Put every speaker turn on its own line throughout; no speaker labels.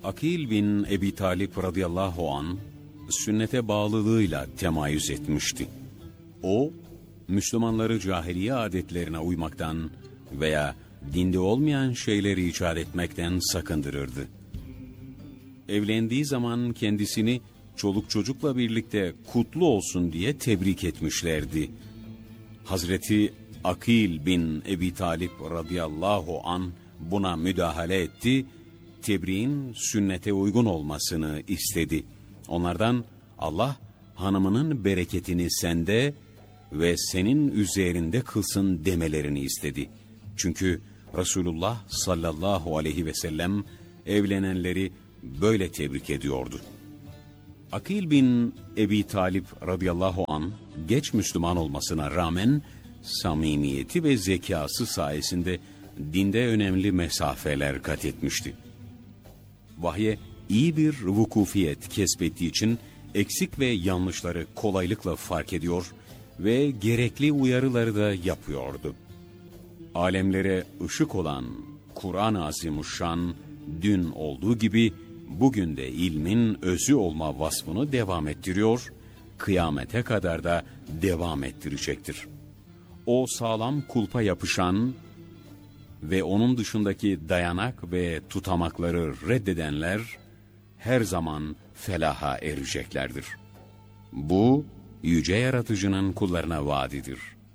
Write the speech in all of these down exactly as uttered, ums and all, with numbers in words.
Akil bin Ebi Talip radıyallahu an sünnete bağlılığıyla temayüz etmişti. O, Müslümanları cahiliye adetlerine uymaktan veya dinde olmayan şeyleri icat etmekten sakındırırdı. Evlendiği zaman kendisini çoluk çocukla birlikte kutlu olsun diye tebrik etmişlerdi. Hazreti Akil bin Ebi Talip radıyallahu an buna müdahale etti, tebriğin sünnete uygun olmasını istedi. Onlardan Allah hanımının bereketini sende ve senin üzerinde kılsın demelerini istedi. Çünkü Resulullah sallallahu aleyhi ve sellem evlenenleri böyle tebrik ediyordu. Akil bin Ebi Talip radıyallahu an geç Müslüman olmasına rağmen samimiyeti ve zekası sayesinde dinde önemli mesafeler kat etmişti. Vahye iyi bir vukufiyet kesbettiği için eksik ve yanlışları kolaylıkla fark ediyor ve gerekli uyarıları da yapıyordu. Alemlere ışık olan Kur'an-ı Azimuşşan dün olduğu gibi bugün de ilmin özü olma vasfını devam ettiriyor, kıyamete kadar da devam ettirecektir. O sağlam kulpa yapışan ve onun dışındaki dayanak ve tutamakları reddedenler her zaman felaha ereceklerdir. Bu yüce yaratıcının kullarına vaadidir.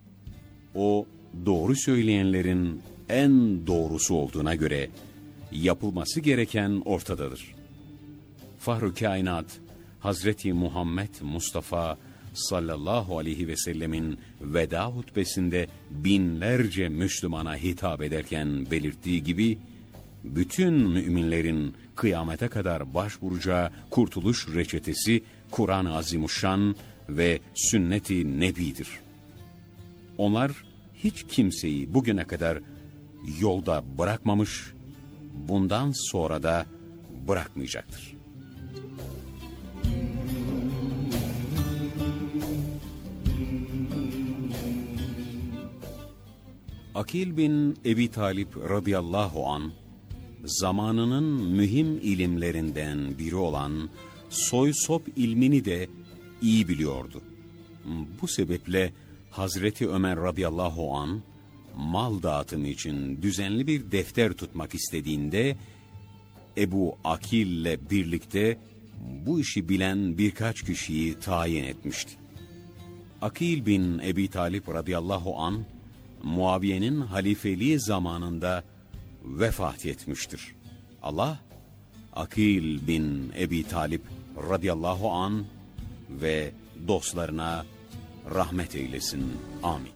O doğru söyleyenlerin en doğrusu olduğuna göre yapılması gereken ortadadır. Fahru Kainat Hazreti Muhammed Mustafa sallallahu aleyhi ve sellemin veda hutbesinde binlerce Müslümana hitap ederken belirttiği gibi, bütün müminlerin kıyamete kadar başvuracağı kurtuluş reçetesi Kur'an-ı Azimuşşan ve sünnet-i nebidir. Onlar hiç kimseyi bugüne kadar yolda bırakmamış, bundan sonra da bırakmayacaktır. Akil bin Ebi Talip radıyallahu an zamanının mühim ilimlerinden biri olan soy sop ilmini de iyi biliyordu. Bu sebeple Hazreti Ömer radıyallahu an mal dağıtımı için düzenli bir defter tutmak istediğinde Ebu Akil ile birlikte bu işi bilen birkaç kişiyi tayin etmişti. Akil bin Ebi Talip radıyallahu an Muaviye'nin halifeliği zamanında vefat etmiştir. Allah Akil bin Ebi Talip radıyallahu an ve dostlarına rahmet eylesin. Amin.